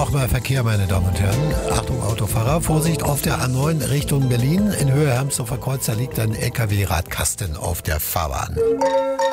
Nochmal Verkehr, meine Damen und Herren. Achtung, Autofahrer, Vorsicht auf der A9 Richtung Berlin. In Höhe Hermsdorfer Kreuz, da liegt ein LKW-Radkasten auf der Fahrbahn.